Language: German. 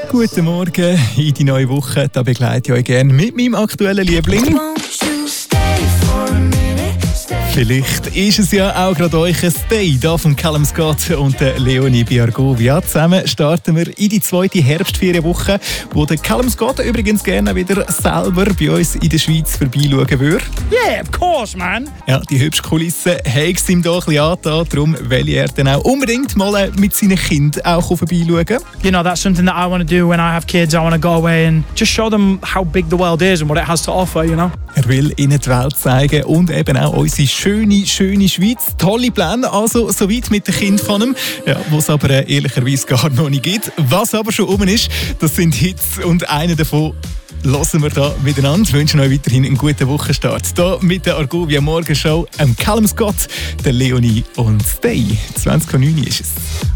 Guten Morgen in die neue Woche. Da begleite ich euch gerne mit meinem aktuellen Liebling. Vielleicht ist es ja auch gerade euch ein Stay da von Callum Scott und Leonie Biargovia. Zusammen starten wir in die zweite Herbstferienwoche, wo der Callum Scott übrigens gerne wieder selber bei uns in der Schweiz vorbeischauen würde. Yeah, of course, man. Ja, die hübsche Kulisse hat es ihm da ein bisschen angetan. Darum will er dann auch unbedingt mal mit seinen Kindern auch vorbeischauen. You know, that's something that I want to do when I have kids. I want to go away and just show them how big the world is and what it has to offer, you know. Er will ihnen die Welt zeigen und eben auch unsere schöne Schweiz. Tolle Pläne, also soweit mit den Kindern von ihm, ja, wo es aber ehrlicherweise gar noch nicht gibt. Was aber schon rum ist, das sind Hits und einer davon hören wir hier miteinander. Ich wünsche euch weiterhin einen guten Wochenstart. Hier mit der Argovia Morgenshow, Callum Scott, der Leonie und Stay. 20:09 ist es.